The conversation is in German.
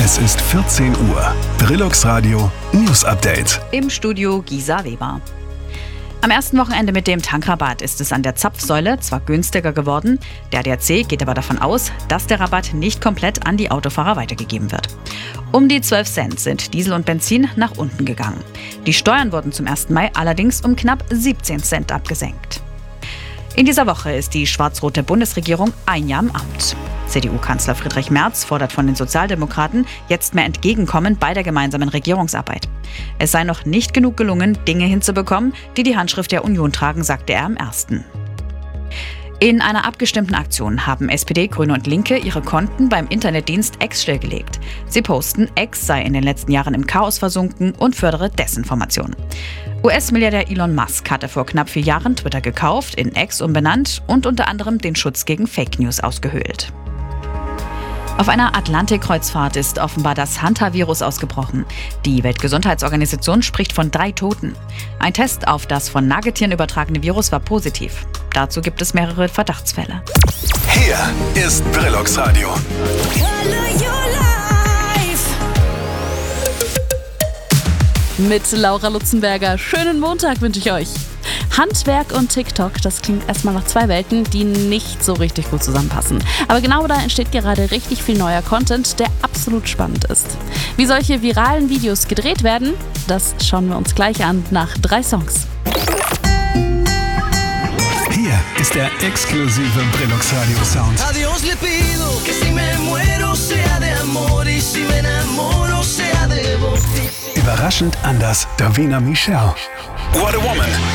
Es ist 14 Uhr. Brillux Radio News Update. Im Studio Gisa Weber. Am ersten Wochenende mit dem Tankrabatt ist es an der Zapfsäule zwar günstiger geworden, der ADAC geht aber davon aus, dass der Rabatt nicht komplett an die Autofahrer weitergegeben wird. Um die 12 Cent sind Diesel und Benzin nach unten gegangen. Die Steuern wurden zum 1. Mai allerdings um knapp 17 Cent abgesenkt. In dieser Woche ist die schwarz-rote Bundesregierung ein Jahr im Amt. CDU-Kanzler Friedrich Merz fordert von den Sozialdemokraten jetzt mehr Entgegenkommen bei der gemeinsamen Regierungsarbeit. Es sei noch nicht genug gelungen, Dinge hinzubekommen, die die Handschrift der Union tragen, sagte er am 1. In einer abgestimmten Aktion haben SPD, Grüne und Linke ihre Konten beim Internetdienst X stillgelegt. Sie posten, X sei in den letzten Jahren im Chaos versunken und fördere Desinformation. US-Milliardär Elon Musk hatte vor knapp 4 Jahren Twitter gekauft, in X umbenannt und unter anderem den Schutz gegen Fake News ausgehöhlt. Auf einer Atlantikkreuzfahrt ist offenbar das Hanta-Virus ausgebrochen. Die Weltgesundheitsorganisation spricht von 3 Toten. Ein Test auf das von Nagetieren übertragene Virus war positiv. Dazu gibt es mehrere Verdachtsfälle. Hier ist Brillux Radio. Mit Laura Lutzenberger. Schönen Montag wünsche ich euch. Handwerk und TikTok, das klingt erstmal nach 2 Welten, die nicht so richtig gut zusammenpassen. Aber genau da entsteht gerade richtig viel neuer Content, der absolut spannend ist. Wie solche viralen Videos gedreht werden, das schauen wir uns gleich an nach 3 Songs. Hier ist der exklusive Brillux Radio Sound. Adiós le pido que si me muero sea de amor y si me enamoro sea de vos. Überraschend anders, Davina Michelle. What a Woman.